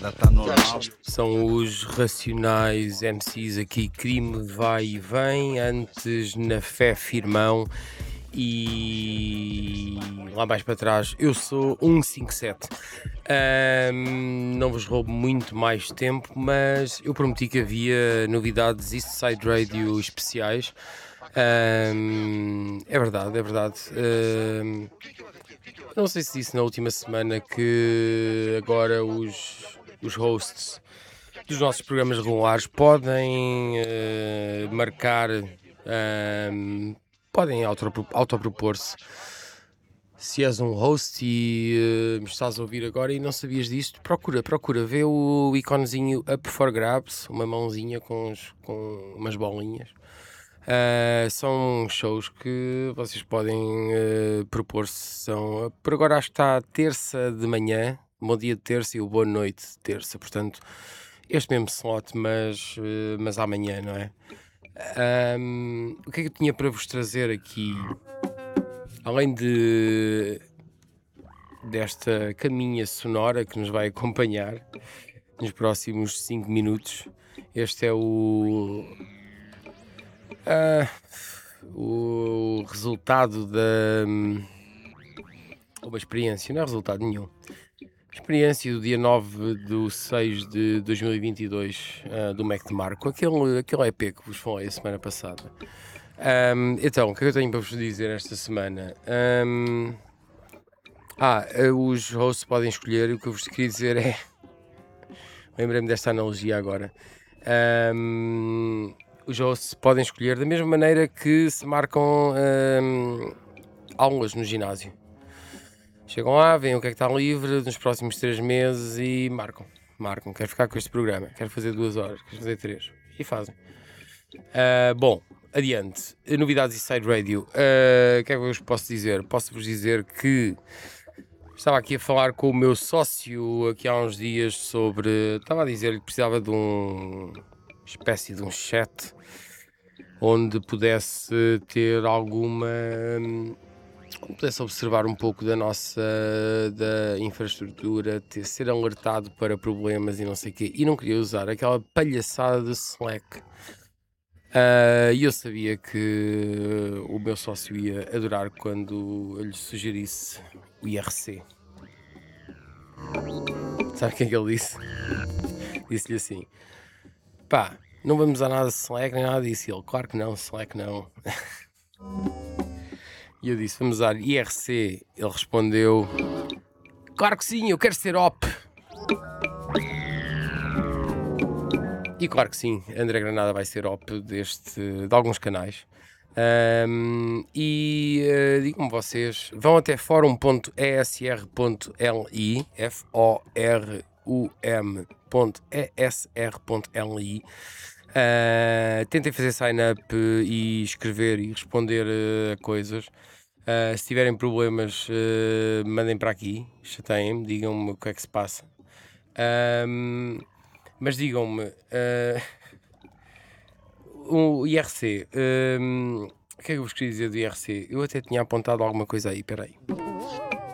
Já está normal. São os Racionais MCs aqui, crime vai e vem, antes na fé firmão e lá mais para trás eu sou 157. Não vos roubo muito mais tempo, mas eu prometi que havia novidades East Side Radio especiais. É verdade, é verdade. Não sei se disse na última semana que agora os hosts dos nossos programas regulares podem marcar, podem autopropor-se. Se és um host e me estás a ouvir agora e não sabias disto, procura, vê o iconezinho Up for Grabs, uma mãozinha com umas bolinhas. São shows que vocês podem propor-se. Por agora acho que está terça de manhã, bom dia de terça e o boa noite de terça, portanto este mesmo slot, mas amanhã, não é? O que é que eu tinha para vos trazer aqui? Além desta caminha sonora que nos vai acompanhar nos próximos 5 minutos, este é o resultado uma experiência, não é resultado nenhum. Experiência do dia 9 de 6 de 2022 do Mac de Marco, aquele EP que vos falei a semana passada. Então, o que é que eu tenho para vos dizer esta semana? Os hosts podem escolher, e o que eu vos queria dizer é... Lembrei-me desta analogia agora. Os hosts podem escolher da mesma maneira que se marcam aulas no ginásio. Chegam lá, veem o que é que está livre nos próximos 3 meses e marcam. Quero ficar com este programa, quero fazer 2 horas, quero fazer 3. E fazem. Bom, adiante. Novidades Inside Radio. O que é que eu vos posso dizer? Posso-vos dizer que estava aqui a falar com o meu sócio aqui há uns dias sobre... Estava a dizer que precisava de uma espécie de um chat onde pudesse ter pudesse observar um pouco da infraestrutura, ser alertado para problemas e não sei o quê, e não queria usar aquela palhaçada de Slack. E eu sabia que o meu sócio ia adorar quando eu lhe sugerisse o IRC. Sabe o que é que ele disse? Disse-lhe assim: pá, não vamos usar nada de Slack nem nada disso. E ele: claro que não, Slack não. E eu disse: vamos usar IRC. Ele respondeu: claro que sim, eu quero ser OP. E claro que sim, André Granada vai ser OP de alguns canais. Digam-me vocês, vão até forum.esr.li, forum.esr.li. Tentem fazer sign-up e escrever e responder a coisas. Se tiverem problemas, mandem para aqui, chateiem-me, digam-me o que é que se passa. Mas digam-me, o IRC, o que é que eu vos queria dizer do IRC? Eu até tinha apontado alguma coisa aí, espera aí.